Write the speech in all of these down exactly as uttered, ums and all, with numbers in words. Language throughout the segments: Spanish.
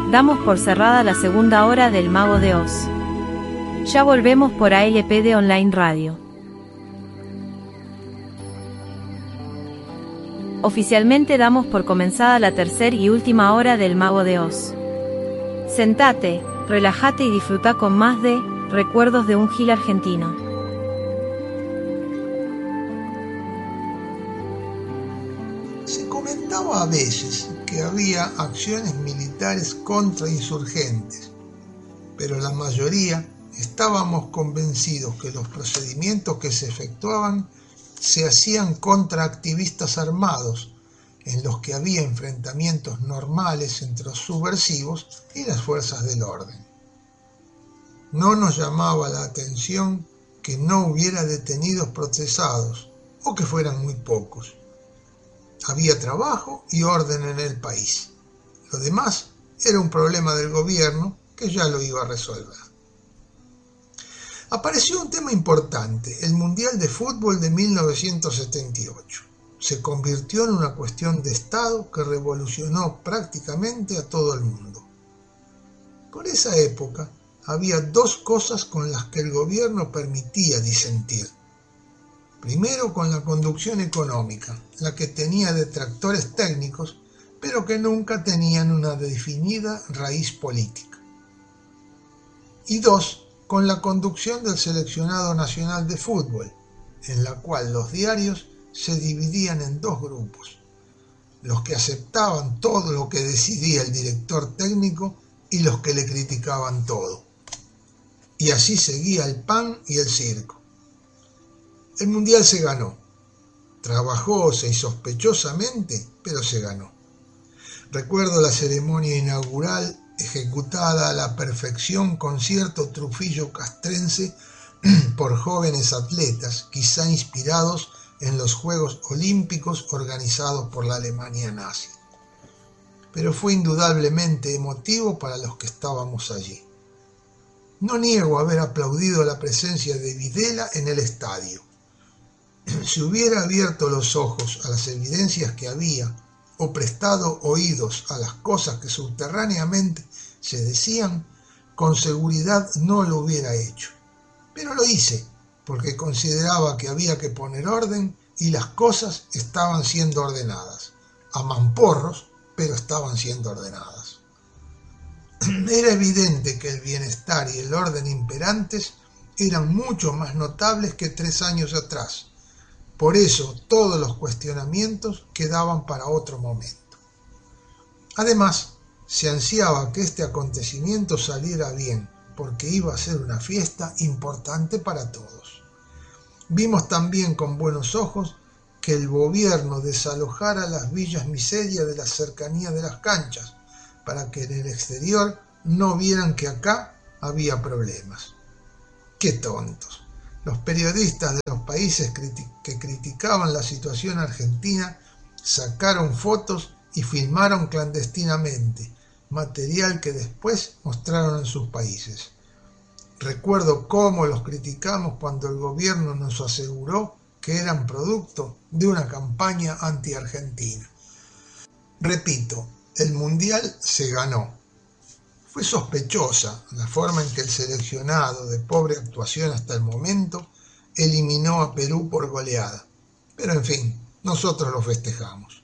damos por cerrada la segunda hora del Mago de Oz. Ya volvemos por A L P D Online Radio. Oficialmente damos por comenzada la tercera y última hora del Mago de Oz. Sentate, relájate y disfruta con más de Recuerdos de un Gil Argentino. Se comentaba a veces que había acciones militares contra insurgentes, pero la mayoría estábamos convencidos que los procedimientos que se efectuaban se hacían contra activistas armados, en los que había enfrentamientos normales entre los subversivos y las fuerzas del orden. No nos llamaba la atención que no hubiera detenidos procesados o que fueran muy pocos. Había trabajo y orden en el país. Lo demás era un problema del gobierno que ya lo iba a resolver. Apareció un tema importante, el Mundial de Fútbol de mil novecientos setenta y ocho. Se convirtió en una cuestión de Estado que revolucionó prácticamente a todo el mundo. Por esa época había dos cosas con las que el gobierno permitía disentir. Primero, con la conducción económica, la que tenía detractores técnicos, pero que nunca tenían una definida raíz política. Y dos, con la conducción del seleccionado nacional de fútbol, en la cual los diarios se dividían en dos grupos, los que aceptaban todo lo que decidía el director técnico y los que le criticaban todo. Y así seguía el pan y el circo. El Mundial se ganó, trabajosa y sospechosamente, pero se ganó. Recuerdo la ceremonia inaugural ejecutada a la perfección con cierto trufillo castrense por jóvenes atletas, quizá inspirados en los Juegos Olímpicos organizados por la Alemania nazi. Pero fue indudablemente emotivo para los que estábamos allí. No niego haber aplaudido la presencia de Videla en el estadio. Si hubiera abierto los ojos a las evidencias que había o prestado oídos a las cosas que subterráneamente se decían, con seguridad no lo hubiera hecho. Pero lo hice, porque consideraba que había que poner orden y las cosas estaban siendo ordenadas. A mamporros, pero estaban siendo ordenadas. Era evidente que el bienestar y el orden imperantes eran mucho más notables que tres años atrás. Por eso todos los cuestionamientos quedaban para otro momento. Además, se ansiaba que este acontecimiento saliera bien, porque iba a ser una fiesta importante para todos. Vimos también con buenos ojos que el gobierno desalojara las villas miseria de las cercanías de las canchas, para que en el exterior no vieran que acá había problemas. ¡Qué tontos! Los periodistas de los países que criticaban la situación argentina sacaron fotos y filmaron clandestinamente, material que después mostraron en sus países. Recuerdo cómo los criticamos cuando el gobierno nos aseguró que eran producto de una campaña anti-argentina. Repito, el Mundial se ganó. Fue sospechosa la forma en que el seleccionado, de pobre actuación hasta el momento, eliminó a Perú por goleada. Pero en fin, nosotros lo festejamos.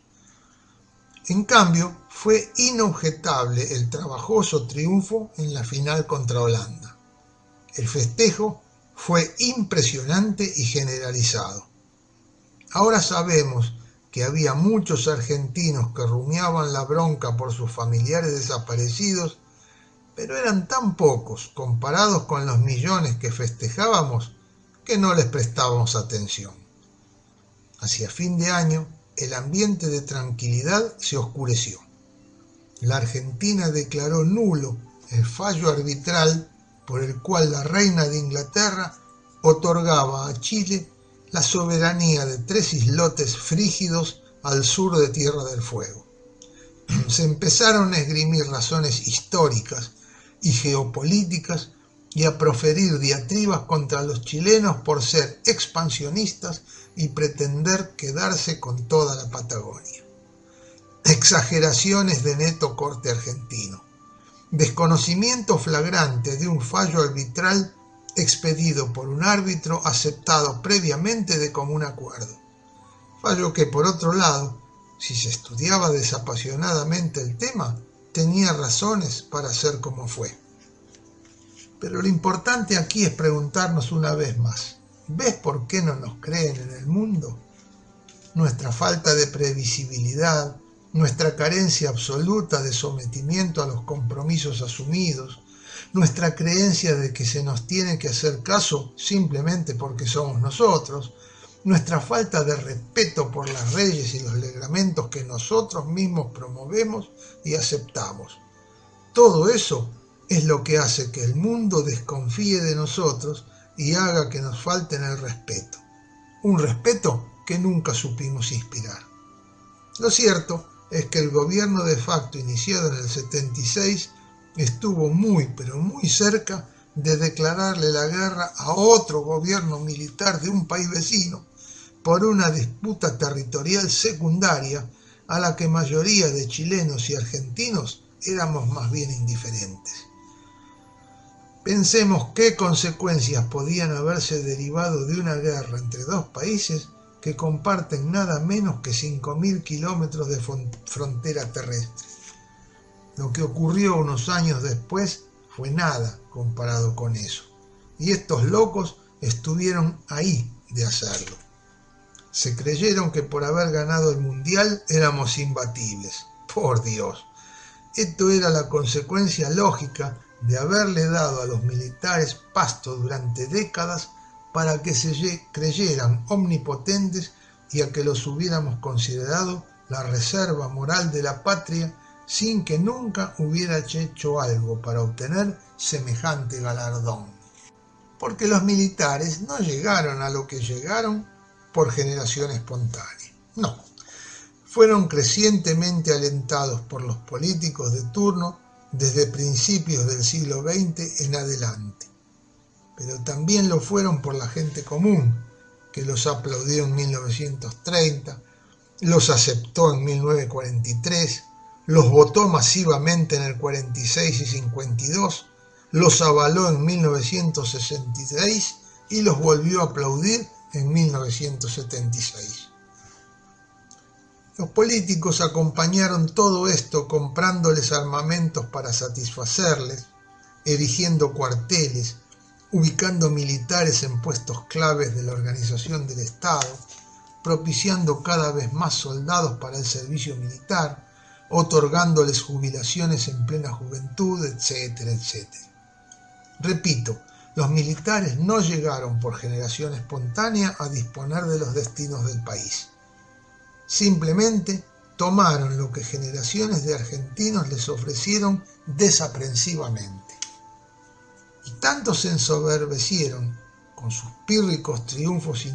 En cambio, fue inobjetable el trabajoso triunfo en la final contra Holanda. El festejo fue impresionante y generalizado. Ahora sabemos que había muchos argentinos que rumiaban la bronca por sus familiares desaparecidos, pero eran tan pocos comparados con los millones que festejábamos que no les prestábamos atención. Hacia fin de año, el ambiente de tranquilidad se oscureció. La Argentina declaró nulo el fallo arbitral por el cual la reina de Inglaterra otorgaba a Chile la soberanía de tres islotes frígidos al sur de Tierra del Fuego. Se empezaron a esgrimir razones históricas y geopolíticas y a proferir diatribas contra los chilenos por ser expansionistas y pretender quedarse con toda la Patagonia. Exageraciones de neto corte argentino. desconocimiento flagrante de un fallo arbitral expedido por un árbitro aceptado previamente de común acuerdo. Fallo que, por otro lado, si se estudiaba desapasionadamente el tema, tenía razones para ser como fue. Pero lo importante aquí es preguntarnos una vez más, ¿ves por qué no nos creen en el mundo? Nuestra falta de previsibilidad, nuestra carencia absoluta de sometimiento a los compromisos asumidos, nuestra creencia de que se nos tiene que hacer caso simplemente porque somos nosotros, nuestra falta de respeto por las leyes y los reglamentos que nosotros mismos promovemos y aceptamos. Todo eso es lo que hace que el mundo desconfíe de nosotros y haga que nos falten el respeto. Un respeto que nunca supimos inspirar. Lo cierto es que el gobierno de facto iniciado en el setenta y seis estuvo muy pero muy cerca de declararle la guerra a otro gobierno militar de un país vecino por una disputa territorial secundaria a la que mayoría de chilenos y argentinos éramos más bien indiferentes. Pensemos qué consecuencias podían haberse derivado de una guerra entre dos países que comparten nada menos que cinco mil kilómetros de frontera terrestre. Lo que ocurrió unos años después fue nada comparado con eso. Y estos locos estuvieron ahí de hacerlo. Se creyeron que por haber ganado el mundial éramos imbatibles. Por Dios. Esto era la consecuencia lógica de haberle dado a los militares pasto durante décadas para que se creyeran omnipotentes y a que los hubiéramos considerado la reserva moral de la patria sin que nunca hubiera hecho algo para obtener semejante galardón. Porque los militares no llegaron a lo que llegaron por generación espontánea. No, fueron crecientemente alentados por los políticos de turno desde principios del siglo veinte en adelante. Pero también lo fueron por la gente común, que los aplaudió en mil novecientos treinta, los aceptó en mil novecientos cuarenta y tres, los votó masivamente en el cuarenta y seis y cincuenta y dos, los avaló en mil novecientos sesenta y seis y los volvió a aplaudir en mil novecientos setenta y seis. Los políticos acompañaron todo esto comprándoles armamentos para satisfacerles, erigiendo cuarteles, ubicando militares en puestos claves de la organización del Estado, propiciando cada vez más soldados para el servicio militar, otorgándoles jubilaciones en plena juventud, etcétera, etcétera. Repito, los militares no llegaron por generación espontánea a disponer de los destinos del país. Simplemente tomaron lo que generaciones de argentinos les ofrecieron desaprensivamente. Y tanto se ensoberbecieron con sus pírricos triunfos